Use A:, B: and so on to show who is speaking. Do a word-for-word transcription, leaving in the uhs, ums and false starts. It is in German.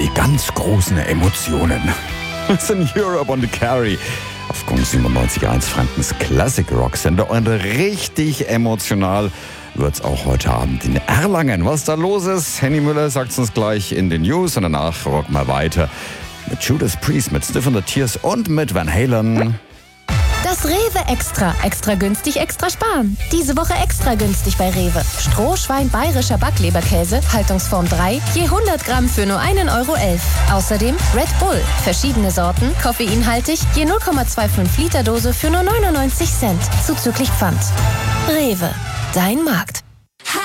A: die ganz großen Emotionen. Das sind Europe on the Carry auf Kong siebenundneunzig Komma eins, Frankens Classic Rock Sender. Und richtig emotional wird's auch heute Abend in Erlangen. Was da los ist, Henny Müller sagt's uns gleich in den News. Und danach rocken wir weiter mit Judas Priest, mit Stiff and the Tears und mit Van Halen.
B: Das Rewe Extra. Extra günstig, extra sparen. Diese Woche extra günstig bei Rewe. Strohschwein bayerischer Backleberkäse, Haltungsform drei, je hundert Gramm für nur einen Euro elf. Außerdem Red Bull, verschiedene Sorten, koffeinhaltig, je null Komma fünfundzwanzig Liter Dose für nur neunundneunzig Cent. Zuzüglich Pfand. Rewe, dein Markt.